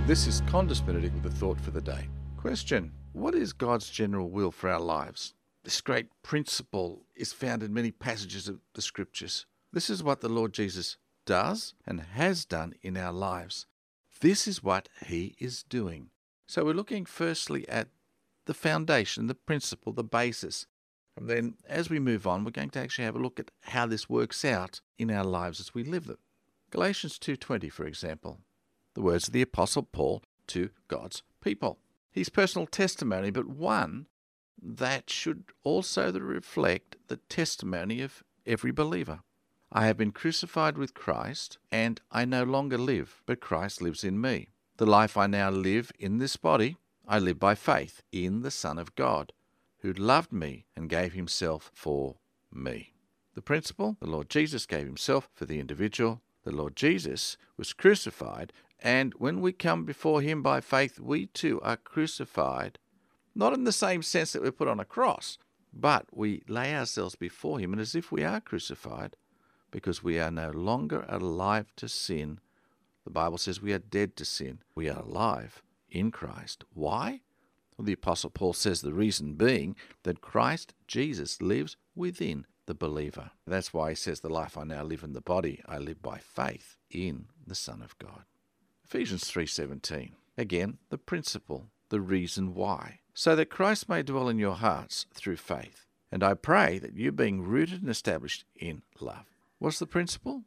This is Condis Benedict with a thought for the day. Question: what is God's general will for our lives? This great principle is found in many passages of the Scriptures. This is what the Lord Jesus does and has done in our lives. This is what he is doing. So we're looking firstly at the foundation, the principle, the basis. And then as we move on, we're going to actually have a look at how this works out in our lives as we live them. Galatians 2:20, for example, the words of the Apostle Paul to God's people. His personal testimony, but one that should also reflect the testimony of every believer. I have been crucified with Christ, and I no longer live, but Christ lives in me. The life I now live in this body, I live by faith in the Son of God, who loved me and gave himself for me. The principle: the Lord Jesus gave himself for the individual. The Lord Jesus was crucified, and when we come before him by faith, we too are crucified, not in the same sense that we're put on a cross, but we lay ourselves before him, and as if we are crucified, because we are no longer alive to sin. The Bible says we are dead to sin. We are alive in Christ. Why? Well, the Apostle Paul says the reason being that Christ Jesus lives within the believer. That's why he says, the life I now live in the body, I live by faith in the Son of God. Ephesians 3:17. Again, the principle, the reason why. So that Christ may dwell in your hearts through faith. And I pray that you, being rooted and established in love. What's the principle?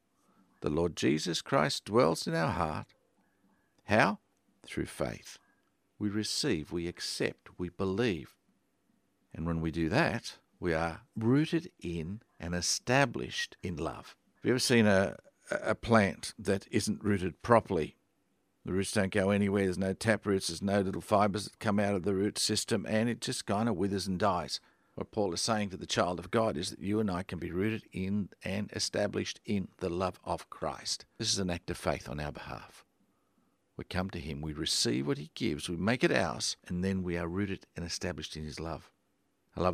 The Lord Jesus Christ dwells in our heart. How? Through faith. We receive, we accept, we believe. And when we do that, we are rooted in and established in love. Have you ever seen a plant that isn't rooted properly? The roots don't go anywhere. There's no tap roots. There's no little fibres that come out of the root system, and it just kind of withers and dies. What Paul is saying to the child of God is that you and I can be rooted in and established in the love of Christ. This is an act of faith on our behalf. We come to him, we receive what he gives, we make it ours, and then we are rooted and established in his love.